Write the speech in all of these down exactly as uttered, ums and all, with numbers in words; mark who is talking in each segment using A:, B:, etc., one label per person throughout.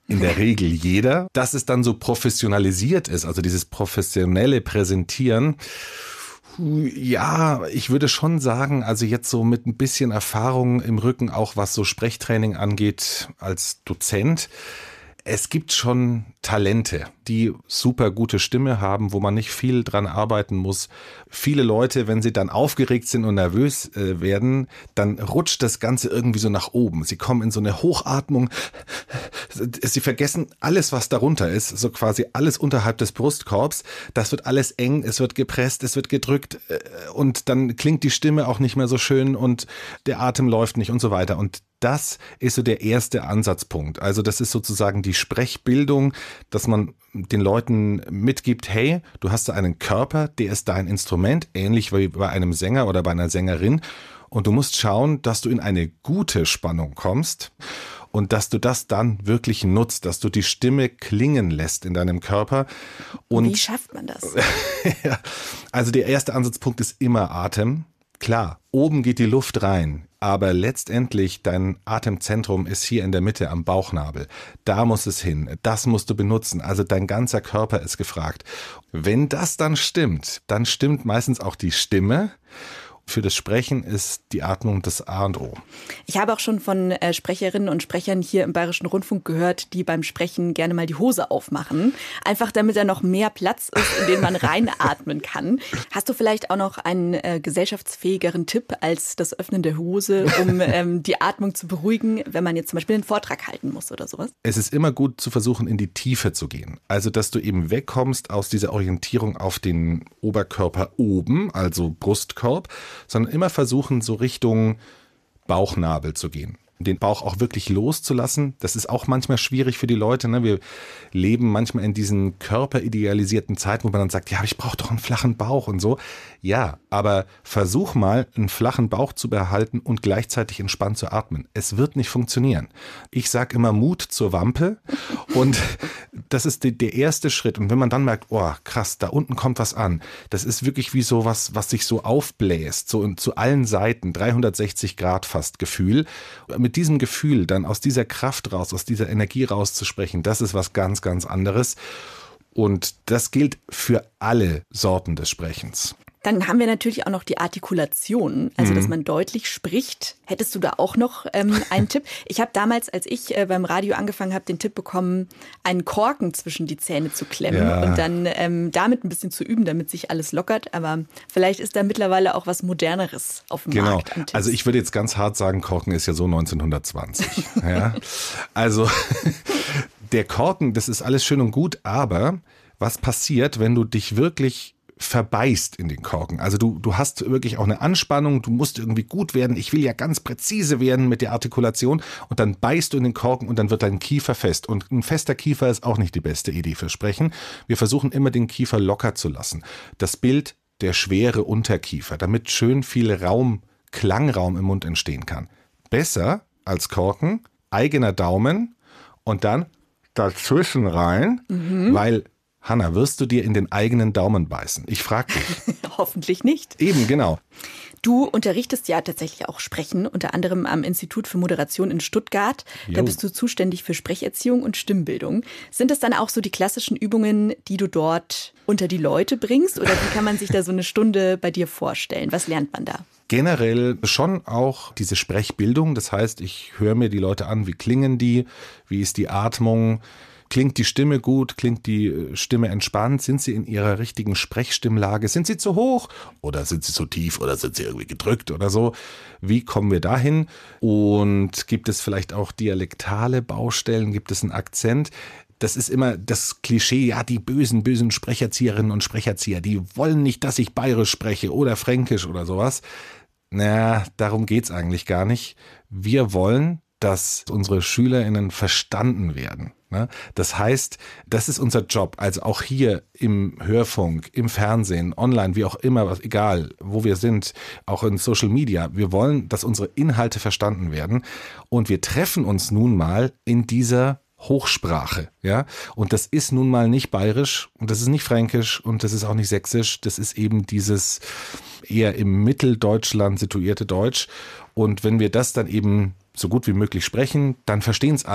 A: in der Regel jeder. Dass es dann so professionalisiert ist, also dieses professionelle Präsentieren, ja, ich würde schon sagen, also jetzt so mit ein bisschen Erfahrung im Rücken, auch was so Sprechtraining angeht als Dozent, es gibt schon Talente, die super gute Stimme haben, wo man nicht viel dran arbeiten muss. Viele Leute, wenn sie dann aufgeregt sind und nervös äh, werden, dann rutscht das Ganze irgendwie so nach oben. Sie kommen in so eine Hochatmung. Sie vergessen alles, was darunter ist, so quasi alles unterhalb des Brustkorbs. Das wird alles eng, es wird gepresst, es wird gedrückt äh, und dann klingt die Stimme auch nicht mehr so schön und der Atem läuft nicht und so weiter. Und das ist so der erste Ansatzpunkt. Also das ist sozusagen die Sprechbildung, dass man den Leuten mitgibt, hey, du hast da einen Körper, der ist dein Instrument, ähnlich wie bei einem Sänger oder bei einer Sängerin. Und du musst schauen, dass du in eine gute Spannung kommst und dass du das dann wirklich nutzt, dass du die Stimme klingen lässt in deinem Körper. Und
B: wie schafft man das?
A: Ja, also der erste Ansatzpunkt ist immer Atem. Klar, oben geht die Luft rein, aber letztendlich dein Atemzentrum ist hier in der Mitte am Bauchnabel. Da muss es hin, das musst du benutzen, also dein ganzer Körper ist gefragt. Wenn das dann stimmt, dann stimmt meistens auch die Stimme. Für das Sprechen ist die Atmung das A und O.
B: Ich habe auch schon von äh, Sprecherinnen und Sprechern hier im Bayerischen Rundfunk gehört, die beim Sprechen gerne mal die Hose aufmachen. Einfach damit da noch mehr Platz ist, in den man reinatmen kann. Hast du vielleicht auch noch einen äh, gesellschaftsfähigeren Tipp als das Öffnen der Hose, um ähm, die Atmung zu beruhigen, wenn man jetzt zum Beispiel einen Vortrag halten muss oder sowas?
A: Es ist immer gut zu versuchen, in die Tiefe zu gehen. Also, dass du eben wegkommst aus dieser Orientierung auf den Oberkörper oben, also Brustkorb, sondern immer versuchen, so Richtung Bauchnabel zu gehen. Den Bauch auch wirklich loszulassen, das ist auch manchmal schwierig für die Leute. Ne? Wir leben manchmal in diesen körperidealisierten Zeiten, wo man dann sagt, ja, ich brauche doch einen flachen Bauch und so. Ja, aber versuch mal, einen flachen Bauch zu behalten und gleichzeitig entspannt zu atmen. Es wird nicht funktionieren. Ich sage immer Mut zur Wampe und das ist die, der erste Schritt. Und wenn man dann merkt, oh krass, da unten kommt was an, das ist wirklich wie so was, was sich so aufbläst, so in, zu allen Seiten, dreihundertsechzig Grad fast Gefühl. Mit diesem Gefühl dann aus dieser Kraft raus, aus dieser Energie rauszusprechen, das ist was ganz, ganz anderes. Und das gilt für alle Sorten des Sprechens.
B: Dann haben wir natürlich auch noch die Artikulation, also dass man deutlich spricht. Hättest du da auch noch ähm, einen Tipp? Ich habe damals, als ich äh, beim Radio angefangen habe, den Tipp bekommen, einen Korken zwischen die Zähne zu klemmen ja. und dann ähm, damit ein bisschen zu üben, damit sich alles lockert. Aber vielleicht ist da mittlerweile auch was Moderneres auf dem
A: genau.
B: Markt. Genau,
A: also ich würde jetzt ganz hart sagen, Korken ist ja so neunzehnhundertzwanzig. ja? Also der Korken, das ist alles schön und gut, aber was passiert, wenn du dich wirklich verbeißt in den Korken. Also du, du hast wirklich auch eine Anspannung, du musst irgendwie gut werden, ich will ja ganz präzise werden mit der Artikulation und dann beißt du in den Korken und dann wird dein Kiefer fest. Und ein fester Kiefer ist auch nicht die beste Idee für Sprechen. Wir versuchen immer den Kiefer locker zu lassen. Das Bild der schwere Unterkiefer, damit schön viel Raum, Klangraum im Mund entstehen kann. Besser als Korken, eigener Daumen und dann dazwischen rein, mhm. weil Hanna, wirst du dir in den eigenen Daumen beißen? Ich frage dich.
B: Hoffentlich nicht.
A: Eben, genau.
B: Du unterrichtest ja tatsächlich auch Sprechen, unter anderem am Institut für Moderation in Stuttgart. Jo. Da bist du zuständig für Sprecherziehung und Stimmbildung. Sind das dann auch so die klassischen Übungen, die du dort unter die Leute bringst? Oder wie kann man sich da so eine Stunde bei dir vorstellen? Was lernt man da?
A: Generell schon auch diese Sprechbildung. Das heißt, ich höre mir die Leute an, wie klingen die, wie ist die Atmung, klingt die Stimme gut, klingt die Stimme entspannt, sind sie in ihrer richtigen Sprechstimmlage, sind sie zu hoch oder sind sie zu tief oder sind sie irgendwie gedrückt oder so. Wie kommen wir dahin? Und gibt es vielleicht auch dialektale Baustellen, gibt es einen Akzent? Das ist immer das Klischee, ja, die bösen, bösen Sprecherzieherinnen und Sprecherzieher, die wollen nicht, dass ich bayerisch spreche oder fränkisch oder sowas. Naja, darum geht's eigentlich gar nicht. Wir wollen, dass unsere SchülerInnen verstanden werden. Das heißt, das ist unser Job, also auch hier im Hörfunk, im Fernsehen, online, wie auch immer, egal wo wir sind, auch in Social Media. Wir wollen, dass unsere Inhalte verstanden werden und wir treffen uns nun mal in dieser Hochsprache, ja, und das ist nun mal nicht bayerisch und das ist nicht fränkisch und das ist auch nicht sächsisch, das ist eben dieses eher im Mitteldeutschland situierte Deutsch und wenn wir das dann eben so gut wie möglich sprechen, dann verstehen es alle.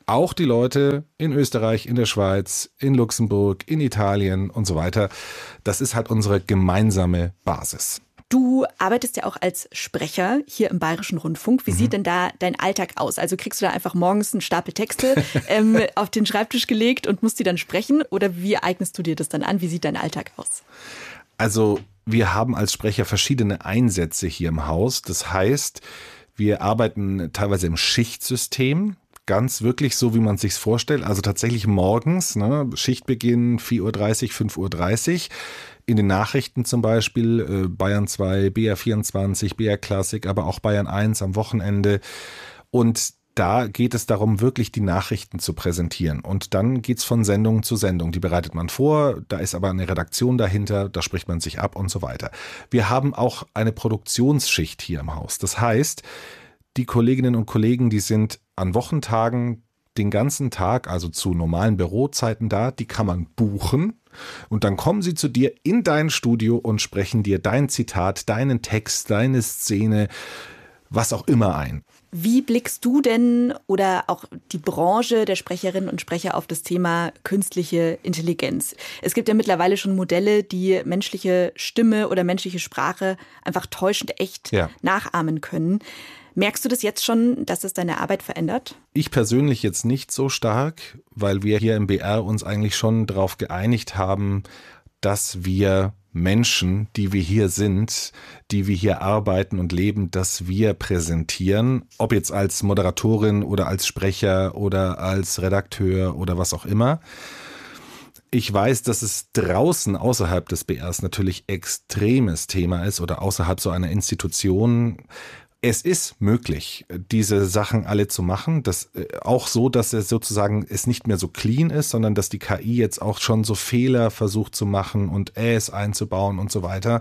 A: auch die Leute in Österreich, in der Schweiz, in Luxemburg, in Italien und so weiter. Das ist halt unsere gemeinsame Basis.
B: Du arbeitest ja auch als Sprecher hier im Bayerischen Rundfunk. Wie mhm. sieht denn da dein Alltag aus? Also kriegst du da einfach morgens einen Stapel Texte ähm, auf den Schreibtisch gelegt und musst die dann sprechen? Oder wie eignest du dir das dann an? Wie sieht dein Alltag aus?
A: Also wir haben als Sprecher verschiedene Einsätze hier im Haus. Das heißt, wir arbeiten teilweise im Schichtsystem. Ganz wirklich so, wie man es sich vorstellt. Also tatsächlich morgens, ne, Schichtbeginn vier Uhr dreißig, fünf Uhr dreißig. In den Nachrichten zum Beispiel, äh, Bayern zwei, B R vierundzwanzig, B R Klassik, aber auch Bayern eins am Wochenende. Und da geht es darum, wirklich die Nachrichten zu präsentieren. Und dann geht's von Sendung zu Sendung. Die bereitet man vor, da ist aber eine Redaktion dahinter, da spricht man sich ab und so weiter. Wir haben auch eine Produktionsschicht hier im Haus. Das heißt, die Kolleginnen und Kollegen, die sind an Wochentagen den ganzen Tag, also zu normalen Bürozeiten da, die kann man buchen. Und dann kommen sie zu dir in dein Studio und sprechen dir dein Zitat, deinen Text, deine Szene, was auch immer ein.
B: Wie blickst du denn oder auch die Branche der Sprecherinnen und Sprecher auf das Thema künstliche Intelligenz? Es gibt ja mittlerweile schon Modelle, die menschliche Stimme oder menschliche Sprache einfach täuschend echt ja. nachahmen können. Merkst du das jetzt schon, dass es deine Arbeit verändert?
A: Ich persönlich jetzt nicht so stark, weil wir hier im B R uns eigentlich schon darauf geeinigt haben, dass wir Menschen, die wir hier sind, die wir hier arbeiten und leben, dass wir präsentieren, ob jetzt als Moderatorin oder als Sprecher oder als Redakteur oder was auch immer. Ich weiß, dass es draußen außerhalb des B Rs natürlich extremes Thema ist oder außerhalb so einer Institution. Es ist möglich, diese Sachen alle zu machen, das auch so, dass es sozusagen es nicht mehr so clean ist, sondern dass die K I jetzt auch schon so Fehler versucht zu machen und Äs einzubauen und so weiter.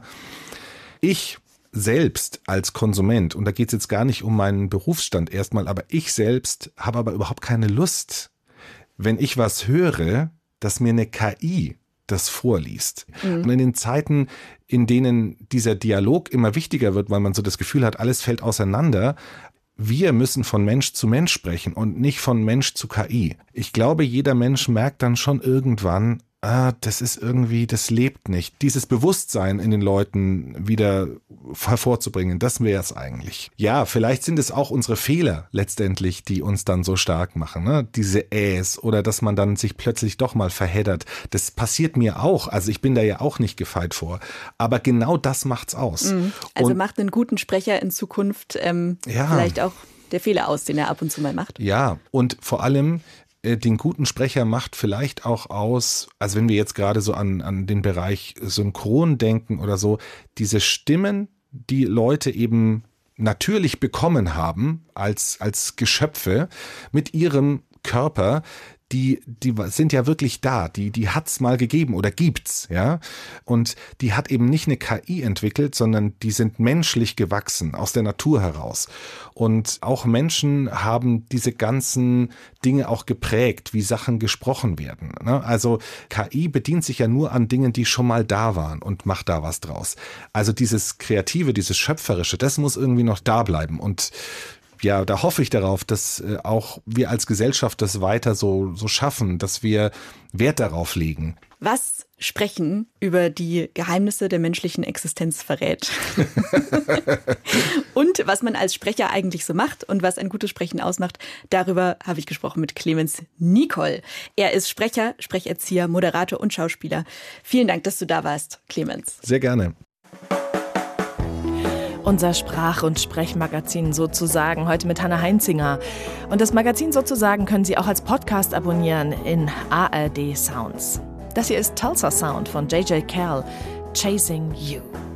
A: Ich selbst als Konsument, und da geht es jetzt gar nicht um meinen Berufsstand erstmal, aber ich selbst habe aber überhaupt keine Lust, wenn ich was höre, dass mir eine K I das vorliest. Mhm. Und in den Zeiten, in denen dieser Dialog immer wichtiger wird, weil man so das Gefühl hat, alles fällt auseinander, wir müssen von Mensch zu Mensch sprechen und nicht von Mensch zu K I. Ich glaube, jeder Mensch merkt dann schon irgendwann, ah, das ist irgendwie, das lebt nicht. Dieses Bewusstsein in den Leuten wieder hervorzubringen, das wäre es eigentlich. Ja, vielleicht sind es auch unsere Fehler letztendlich, die uns dann so stark machen, ne? Diese Äs oder dass man dann sich plötzlich doch mal verheddert. Das passiert mir auch. Also ich bin da ja auch nicht gefeit vor. Aber genau das macht's aus.
B: Mhm. Also und, macht einen guten Sprecher in Zukunft ähm, ja. vielleicht auch der Fehler aus, den er ab und zu mal macht.
A: Ja, und vor allem den guten Sprecher macht vielleicht auch aus, also wenn wir jetzt gerade so an, an den Bereich Synchron denken oder so, diese Stimmen, die Leute eben natürlich bekommen haben als, als Geschöpfe mit ihrem Körper, die, die sind ja wirklich da, die, die hat's mal gegeben oder gibt's, ja. Und die hat eben nicht eine K I entwickelt, sondern die sind menschlich gewachsen, aus der Natur heraus. Und auch Menschen haben diese ganzen Dinge auch geprägt, wie Sachen gesprochen werden, ne? Also K I bedient sich ja nur an Dingen, die schon mal da waren und macht da was draus. Also dieses Kreative, dieses Schöpferische, das muss irgendwie noch da bleiben. Und ja, da hoffe ich darauf, dass äh, auch wir als Gesellschaft das weiter so, so schaffen, dass wir Wert darauf legen.
B: Was Sprechen über die Geheimnisse der menschlichen Existenz verrät. Und was man als Sprecher eigentlich so macht und was ein gutes Sprechen ausmacht, darüber habe ich gesprochen mit Clemens Nicol. Er ist Sprecher, Sprecherzieher, Moderator und Schauspieler. Vielen Dank, dass du da warst, Clemens.
A: Sehr gerne.
C: Unser Sprach- und Sprechmagazin sozusagen, heute mit Hanna Heinzinger. Und das Magazin sozusagen können Sie auch als Podcast abonnieren in A R D Sounds. Das hier ist Tulsa Sound von J J Cale, Chasing You.